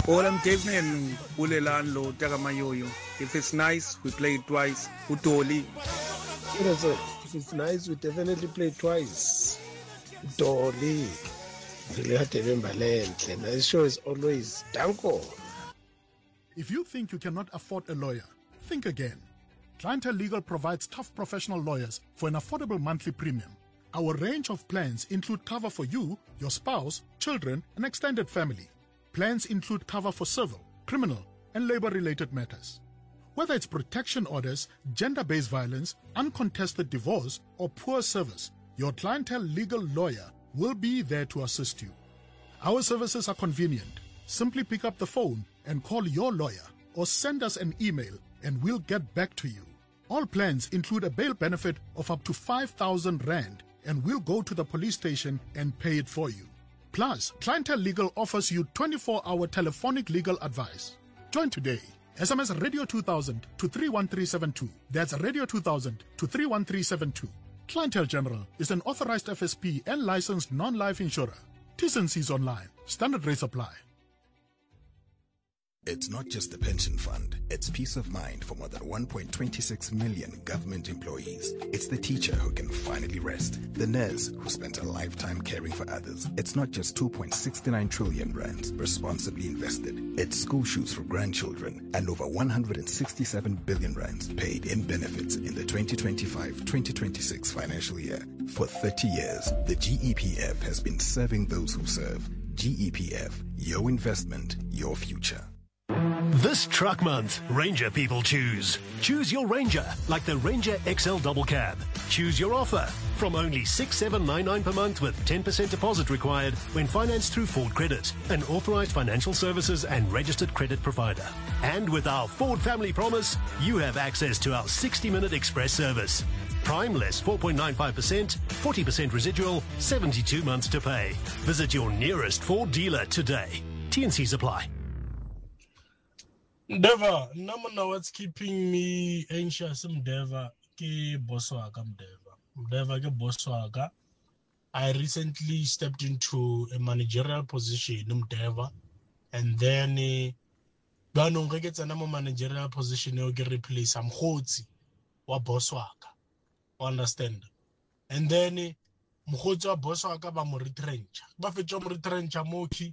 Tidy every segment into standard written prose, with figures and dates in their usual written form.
All I'm giving Ulelan Lo Tagamayoyo. If it's nice, we play it twice. Utoli. If it's nice, we definitely play twice. Dolly. This show is always Danko. If you think you cannot afford a lawyer, think again. Clientele Legal provides tough professional lawyers for an affordable monthly premium. Our range of plans include cover for you, your spouse, children, and extended family. Plans include cover for civil, criminal, and labor-related matters. Whether it's protection orders, gender-based violence, uncontested divorce, or poor service, your Clientele Legal lawyer will be there to assist you. Our services are convenient. Simply pick up the phone and call your lawyer or send us an email and we'll get back to you. All plans include a bail benefit of up to 5,000 Rand and we'll go to the police station and pay it for you. Plus, Clientele Legal offers you 24-hour telephonic legal advice. Join today. SMS Radio 2000 to 31372. That's Radio 2000 to 31372. Clientele General is an authorized FSP and licensed non-life insurer. T&Cs online. Standard rates apply. It's not just the pension fund. It's peace of mind for more than 1.26 million government employees. It's the teacher who can finally rest. The nurse who spent a lifetime caring for others. It's not just 2.69 trillion rands responsibly invested. It's school shoes for grandchildren and over 167 billion rands paid in benefits in the 2025-2026 financial year. For 30 years, the GEPF has been serving those who serve. GEPF, your investment, your future. This truck month, Ranger people choose. Choose your Ranger, like the Ranger XL Double Cab. Choose your offer from only $6,799 per month with 10% deposit required when financed through Ford Credit, an authorized financial services and registered credit provider. And with our Ford Family Promise, you have access to our 60-minute express service. Prime less 4.95%, 40% residual, 72 months to pay. Visit your nearest Ford dealer today. T&Cs apply. Deva, namana what's keeping me anxious, Deva, ke boswaga, Deva ke boswaga. I recently stepped into a managerial position, Deva, and then banong gets another managerial position you get replace am khotsi wa boswaga. Understand? And then mkhotsi wa boswaga ba mo retrench. Ba fetsa mo retrench moki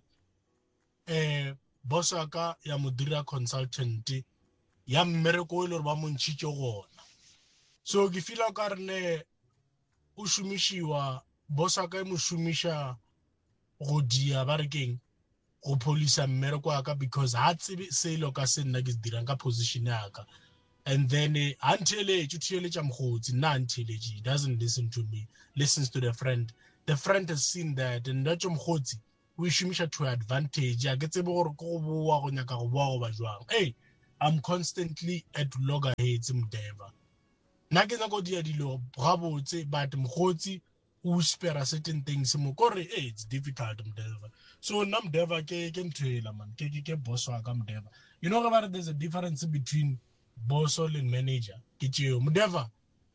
Bosaka ya modira consultant ya mmereko ile ba mo ntshitse gona. So ke feel ka rene o shumishiwa Bosaka mo shumisha go dia ba re keng go polisa mmereko aka because ha tsebe se lo ka se nna ke dirang ka position yaka. And then until he doesn't listen to me, listens to the friend. The friend has seen that and that we shumisha to advantage. Hey, I'm constantly at loggerheads Mdeva. Nakena go dia dilo bravo but mkhotsi who spare certain things hey, it's difficult Mdeva. So Namdeva ke ntwela man ke boss wa ka Mdeva. You know about there's a difference between boss and manager. Mdeva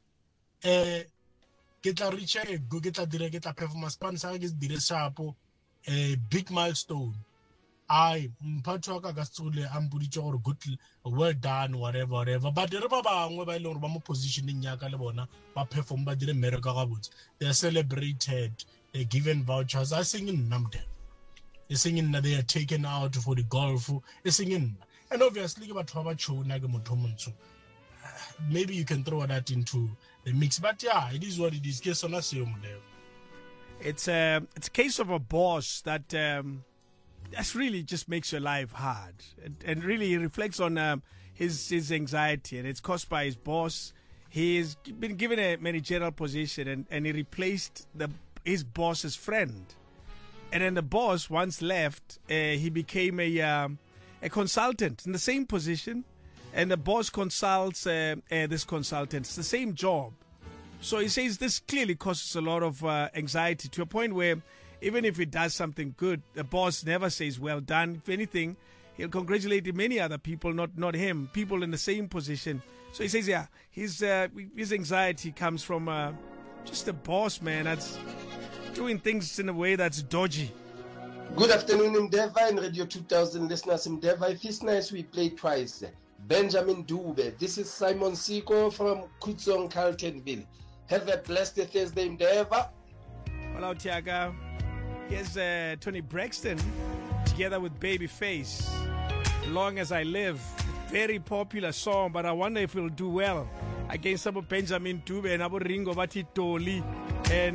get a richer go get a direct performance plan sa ke dire shapo a big milestone. I mpatho ka tsule ampuditse gore good, well done, whatever. But re ba bangwe ba ile gore ba mo positioning ya ka le bona ba perform ba dire mereka ga botse. They are celebrated, they given vouchers. I sing in Namde. They sing in they are taken out for the golf. They sing in, and obviously batho ba chona ke motho montsho. Maybe you can throw that into the mix, but yeah, it is what it is. Ke sona se yo modelo. It's a case of a boss that really just makes your life hard, and really reflects on his anxiety, and it's caused by his boss. He's been given a managerial position, and he replaced his boss's friend, and then the boss once left. He became a consultant in the same position, and the boss consults this consultant. It's the same job. So he says this clearly causes a lot of anxiety, to a point where even if he does something good, the boss never says well done. If anything, he'll congratulate many other people, not him, people in the same position. So he says, yeah, his anxiety comes from just a boss, man, that's doing things in a way that's dodgy. Good afternoon, Mdeva and Radio 2000 listeners. Mdeva, if it's nice, we play twice. Benjamin Dube. This is Simon Siko from Kutzong, Carltonville. Have a blessed Thursday, Mdeva. Well, Tiaga, here's Tony Braxton together with Babyface. Long as I Live. Very popular song, but I wonder if it'll do well against some of Benjamin Dube and Abu Ringo Batitoli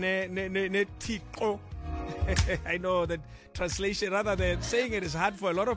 and Tiko. I know that translation, rather than saying it, is hard for a lot of